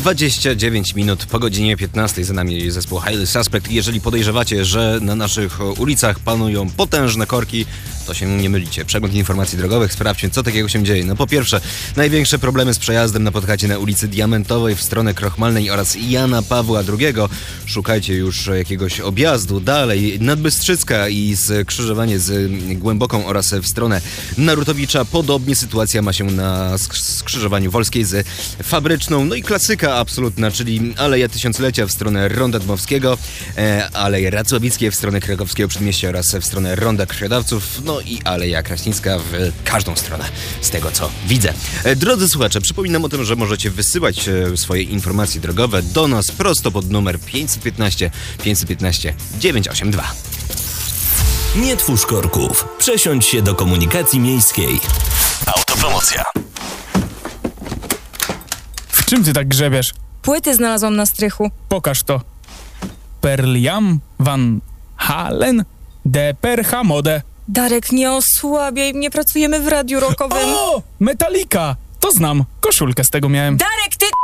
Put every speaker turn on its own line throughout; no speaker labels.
29 minut po godzinie 15. Za nami zespół Highly Suspect. Jeżeli podejrzewacie, że na naszych ulicach panują potężne korki, to się nie mylicie. Przegląd informacji drogowych, sprawdźmy, co takiego się dzieje. No po pierwsze, największe problemy z przejazdem napotkacie na ulicy Diamentowej w stronę Krochmalnej oraz Jana Pawła II. Szukajcie już jakiegoś objazdu. Dalej Nadbystrzycka i skrzyżowanie z Głęboką oraz w stronę Narutowicza. Podobnie sytuacja ma się na skrzyżowaniu Wolskiej z Fabryczną. No i klasyka absolutna, czyli Aleja Tysiąclecia w stronę Ronda Dmowskiego, Aleje Racławickie w stronę Krakowskiego Przedmieścia oraz w stronę Ronda Krwiodawców, no i Aleja Kraśnicka w każdą stronę, z tego co widzę. Drodzy słuchacze, przypominam o tym, że możecie wysyłać swoje informacje drogowe do nas prosto pod numer 515 982.
Nie twórz korków. Przesiądź się do komunikacji miejskiej. Autopromocja.
W czym ty tak grzebiesz?
Płyty znalazłam na strychu.
Pokaż to. Pearl Jam, Van Halen, De Perhamode.
Darek, nie osłabiaj, nie pracujemy w radiu rockowym.
O! Metallica! To znam. Koszulkę z tego miałem.
Darek, ty...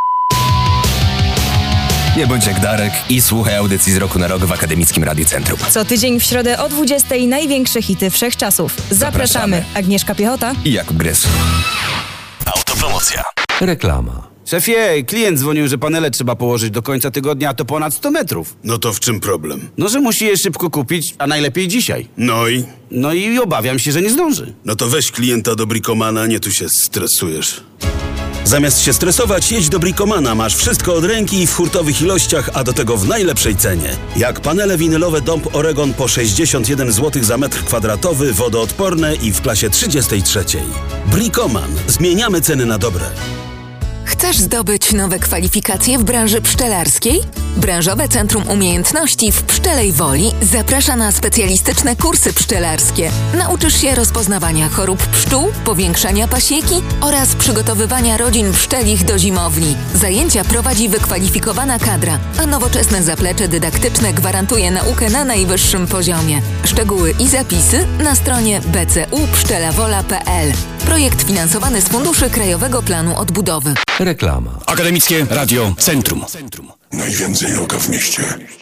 Nie bądź jak Darek i słuchaj audycji z Roku na Rok w Akademickim Radiu Centrum.
Co tydzień w środę o 20:00 największe hity wszechczasów. Zapraszamy. Agnieszka Piechota
I Jakub Gres.
Autopromocja.
Reklama.
Szefie, klient dzwonił, że panele trzeba położyć do końca tygodnia, a to ponad 100 metrów.
No to w czym problem?
No, że musi je szybko kupić, a najlepiej dzisiaj.
No i
Obawiam się, że nie zdąży.
No to weź klienta do Bricomana, nie tu się stresujesz. Zamiast się stresować, jedź do Bricomana. Masz wszystko od ręki i w hurtowych ilościach, a do tego w najlepszej cenie. Jak panele winylowe Dąb Oregon po 61 zł za metr kwadratowy, wodoodporne i w klasie 33. Bricoman. Zmieniamy ceny na dobre.
Chcesz zdobyć nowe kwalifikacje w branży pszczelarskiej? Branżowe Centrum Umiejętności w Pszczelej Woli zaprasza na specjalistyczne kursy pszczelarskie. Nauczysz się rozpoznawania chorób pszczół, powiększania pasieki oraz przygotowywania rodzin pszczelich do zimowni. Zajęcia prowadzi wykwalifikowana kadra, a nowoczesne zaplecze dydaktyczne gwarantuje naukę na najwyższym poziomie. Szczegóły i zapisy na stronie bcu-pszczelawola.pl. Projekt finansowany z Funduszy Krajowego Planu Odbudowy.
Reklama.
Akademickie Radio Centrum.
Najwięcej rocka w mieście.